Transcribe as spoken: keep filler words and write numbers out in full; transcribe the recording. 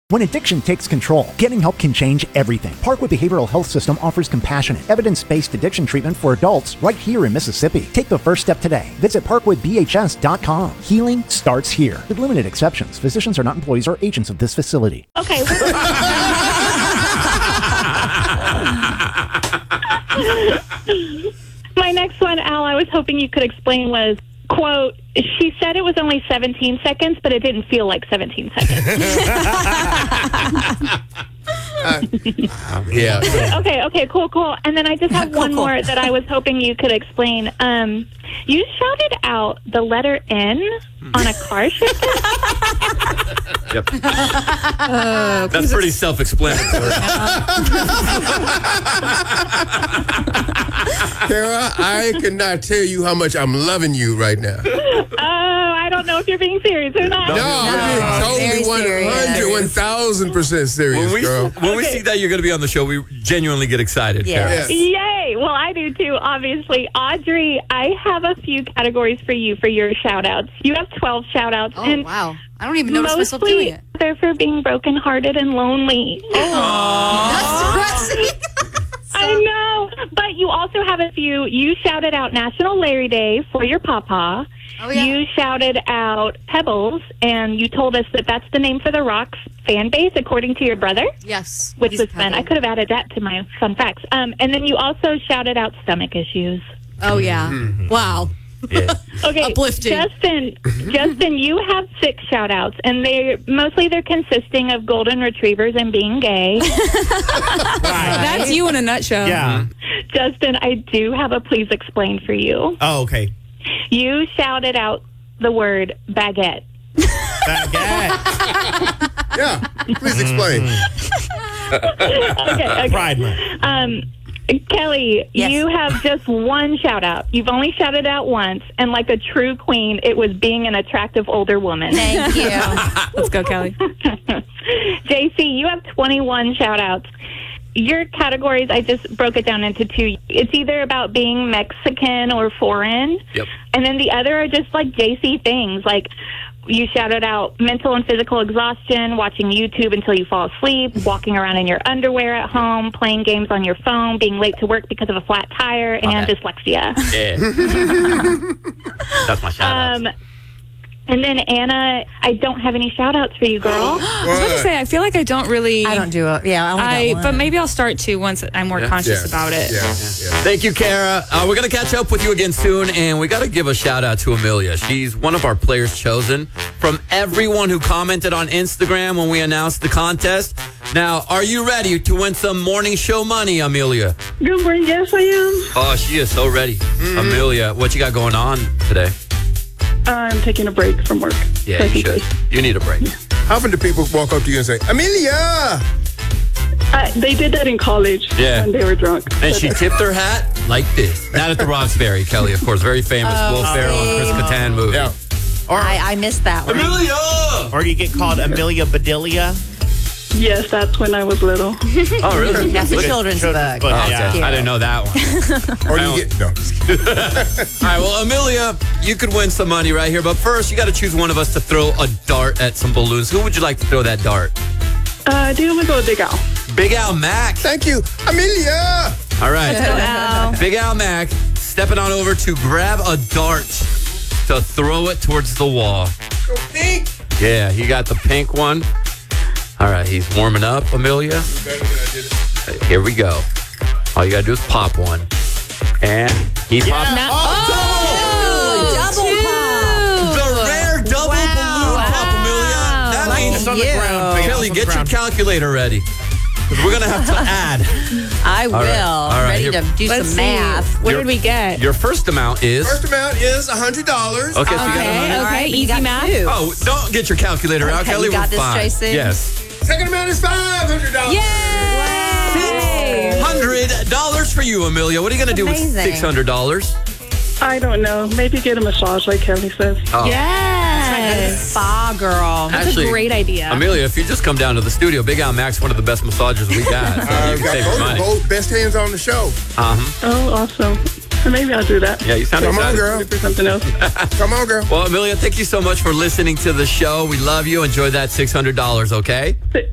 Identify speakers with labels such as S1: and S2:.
S1: When addiction takes control, getting help can change everything. Parkwood Behavioral Health System offers compassionate, evidence-based addiction treatment for adults right here in Mississippi. Take the first step today. Visit parkwood b h s dot com. Healing starts here. With limited exceptions, physicians are not employees or agents of this facility.
S2: Okay. My next one, Al, I was hoping you could explain was, quote, she said it was only seventeen seconds, but it didn't feel like seventeen seconds.
S3: uh, yeah.
S2: Okay, okay, cool, cool. And then I just have
S4: cool,
S2: one
S4: cool.
S2: more that I was hoping you could explain. Um, you shouted out the letter N on a car shipment.
S5: Yep.
S4: Uh,
S5: That's pretty self-explanatory.
S3: Kara, I cannot tell you how much I'm loving you right now.
S2: Oh, I don't know if you're being serious or not.
S3: No, I'm being
S4: very
S3: totally one hundred,
S4: serious.
S3: one thousand percent serious,
S5: When we,
S3: girl.
S5: when we see that you're going to be on the show, we genuinely get excited.
S4: Yes.
S5: Kara.
S2: Yay! Well, I do too, obviously. Audrey, I have a few categories for you for your shout-outs. You have twelve shout-outs.
S4: Oh,
S2: and
S4: wow. I don't even notice myself doing
S2: mostly
S4: it.
S2: they're for being brokenhearted and lonely.
S4: That's depressing.
S2: I know. But you also have a few. You shouted out National Larry Day for your papa.
S4: Oh, yeah.
S2: You shouted out Pebbles, and you told us that that's the name for the Rocks fan base, according to your brother.
S4: Yes.
S2: Which
S4: He's
S2: was fun.
S4: Pebble.
S2: I could have added that to my fun facts. Um, and then you also shouted out stomach issues.
S4: Oh, yeah. Wow.
S5: Yeah.
S2: Okay,
S4: Uplifting.
S2: Justin, Justin, you have six shout-outs, and they mostly they're consisting of golden retrievers and being gay.
S6: That's you in a nutshell.
S7: Yeah.
S2: Justin, I do have a please explain for you.
S7: Oh, okay.
S2: You shouted out the word baguette.
S7: Baguette.
S3: Yeah, please explain.
S2: Okay, okay.
S7: Pride month.
S2: Um, Kelly,
S4: Yes.
S2: you have just one shout out. You've only shouted out once, and like a true queen, it was being an attractive older woman.
S4: Thank you.
S6: Let's go, Kelly.
S2: J C, you have twenty-one shout outs. Your categories, I just broke it down into two. It's either about being Mexican or foreign.
S5: Yep.
S2: And then the other are just like J C things. Like you shouted out mental and physical exhaustion, watching YouTube until you fall asleep, walking around in your underwear at home, playing games on your phone, being late to work because of a flat tire, and
S5: Okay.
S2: dyslexia.
S5: Yeah. That's my shout-out.
S2: Um, and then Anna, I don't have any shout outs for you, girl.
S6: I was about to say, I feel like I don't really.
S4: I don't do it. Yeah, I only
S6: I,
S4: got one.
S6: but maybe I'll start to once I'm more
S5: Yeah.
S6: conscious
S3: Yeah.
S6: about it.
S3: Yeah, yeah.
S5: Thank you, Kara. Uh, we're going to catch up with you again soon, and we got to give a shout out to Amelia. She's one of our players chosen from everyone who commented on Instagram when we announced the contest. Now, are you ready to win some morning show money, Amelia?
S2: Good morning. Yes, I am.
S5: Oh, she is so ready. Amelia, what you got going on today?
S2: I'm taking a break from work.
S5: Yeah, you should. You need a break.
S3: How often do people walk up to you and say, Amelia?
S2: Uh, they did that in college
S5: Yeah.
S2: when they were drunk.
S5: And she tipped her hat like this. Not at the Roxbury, Kelly, of course. Very famous Will Ferrell and Chris Kattan movie.
S3: Yeah.
S7: Or,
S4: I, I missed that one.
S5: Amelia!
S7: or you get called Amelia Bedelia.
S2: Yes, that's when I was little.
S5: Oh, really?
S4: That's a
S7: Good
S4: children's
S7: children's
S4: book.
S7: book,
S5: Oh,
S7: yeah.
S5: okay. I didn't know that one.
S3: Or
S5: I
S3: you get, no.
S5: All right, well, Amelia, you could win some money right here. But first, you got to choose one of us to throw a dart at some balloons. Who would you like to throw that dart?
S2: Uh, I think I'm going to go with Big Al.
S5: Big Al Mac.
S3: Thank you, Amelia.
S5: All right.
S6: Al.
S5: Big Al Mac stepping on over to grab a dart to throw it towards the wall.
S3: Go pink.
S5: Yeah, he got the pink one. All right, he's warming up, Amelia.
S3: Better than I did it.
S5: Here we go. All you got to do is pop one. And he popped
S6: Not-
S4: Double
S5: the rare double balloon pop, Amelia. That means
S7: It's on the
S4: you.
S7: ground. Big Al,
S5: Kelly,
S7: it's on the
S5: get your
S7: ground.
S5: calculator ready. 'Cause we're going to have to add.
S4: I will.
S5: right. All right,
S4: Ready
S5: here-
S4: to do
S6: Let's
S4: some
S6: see.
S4: math.
S6: What
S5: Your-
S6: did we get?
S5: Your first amount is...
S3: First amount is one hundred dollars.
S5: Okay, so you got
S6: Okay,
S5: a hundred.
S4: All
S6: okay,
S4: right, but you
S6: easy
S4: got
S6: math.
S4: two.
S5: Oh, don't get your calculator out,
S4: Okay,
S5: Kelly.
S4: you got
S5: we're
S4: this,
S5: fine.
S4: Jason?
S5: Yes.
S3: Second amount is five hundred dollars.
S5: six hundred dollars for you, Amelia. What are you going to do with
S4: amazing.
S5: six hundred dollars?
S2: I don't know. Maybe get a massage like Kelly says.
S5: Oh.
S6: Yes.
S4: Spa girl.
S6: That's
S5: Actually,
S6: a great idea.
S5: Amelia, if you just come down to the studio, Big Al Mac's one of the best massagers we got. So you
S3: I've
S5: can
S3: got
S5: save your money.
S3: both, both best hands on the show.
S5: Uh-huh.
S2: Oh, awesome. Maybe I'll do that.
S5: Yeah, you sound
S3: Come on,
S5: excited.
S3: girl.
S2: For something else.
S3: Come on, girl.
S5: Well, Amelia, thank you so much for listening to the show. We love you. Enjoy that six hundred dollars, okay?